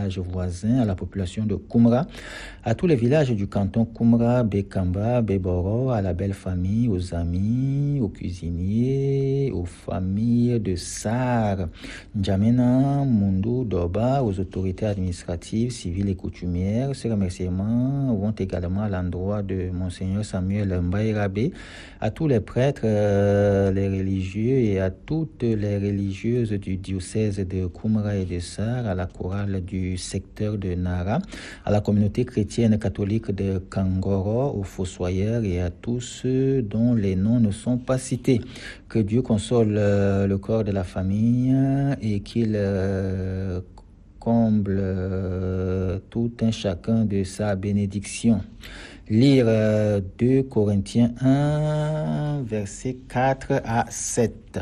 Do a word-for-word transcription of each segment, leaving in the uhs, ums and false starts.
villages voisins, à la population de Koumra, à tous les villages du canton Koumra, Bekamba, Beboro, à la belle famille, aux amis, aux cuisiniers, aux familles de Sar, N'Djamena, Mundu, Doba, aux autorités administratives, civiles et coutumières. Ces remerciements vont également à l'endroit de Monseigneur Samuel Mbaye-Rabé, à tous les prêtres, euh, les religieux et à toutes les religieuses du diocèse de Koumra et de Sar, à la chorale du secteur de Nara, à la communauté chrétienne catholique de Kangoro, aux fossoyeurs et à tous ceux dont les noms ne sont pas cités. Que Dieu console euh, le corps de la famille et qu'il euh, comble euh, tout un chacun de sa bénédiction. Lire euh, deux Corinthiens un, versets quatre à sept.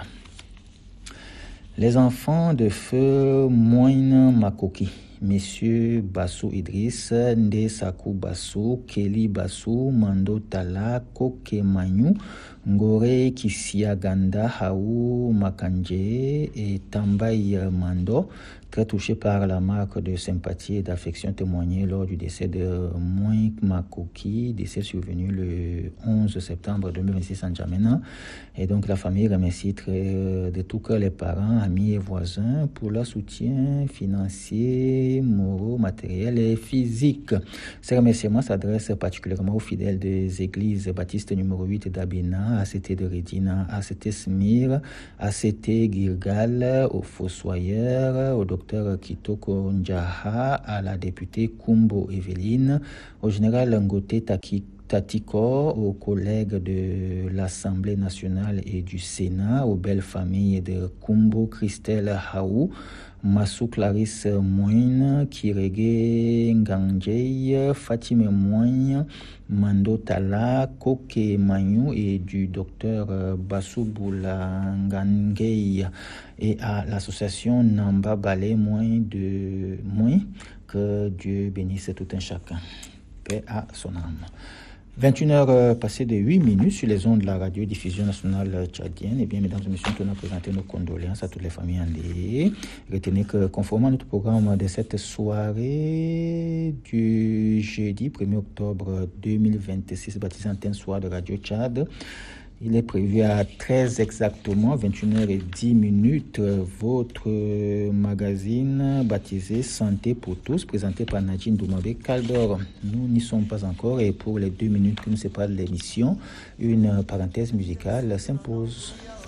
Les enfants de feu Moïne Makoki, messieurs Bassou Idriss, Nde Sakou Bassou, Kelly Bassou, Mando Tala, Koke Manyu, Ngore Kisiaganda, Haou Makanje et Tambaye Mando, très touchés par la marque de sympathie et d'affection témoignée lors du décès de Moïne Makoki, décès survenu le onze septembre deux mille vingt-six en N'Djamena. Et donc la famille remercie très, de tout cœur les parents, amis et voisins pour leur soutien financier, moraux, matériel et physique. Ces remerciements s'adressent particulièrement aux fidèles des églises baptistes numéro huit d'Abena, A C T de Redina, A C T Smir, A C T Girgal, aux fossoyeurs, au docteur Kitoko Ndjaha, à la députée Kumbo Evelyne, au général Ngote Taki Tatiko, aux collègues de l'Assemblée nationale et du Sénat, aux belles familles de Kumbo, Christelle Haou, Massou Clarisse Moine, Kirege Ngangei, Fatime Moine, Mando Tala, Koke Manyu et du docteur Bassou Boulangangei, et à l'association Namba Balé Moine de Moine. Que Dieu bénisse tout un chacun. Paix à son âme. vingt et une heures passées de huit minutes sur les ondes de la radiodiffusion nationale tchadienne. Eh bien, mesdames et messieurs, nous tenons à présenter nos condoléances à toutes les familles endeuillées. Retenez que, conformément à notre programme de cette soirée du jeudi premier octobre deux mille vingt-six, baptisé Antenne Soir de Radio Tchad, il est prévu à treize exactement, vingt et une heures dix minutes, votre magazine baptisé Santé pour tous, présenté par Nadine Doumbabé Kaldor. Nous n'y sommes pas encore et pour les deux minutes qui nous séparent de l'émission, une parenthèse musicale s'impose.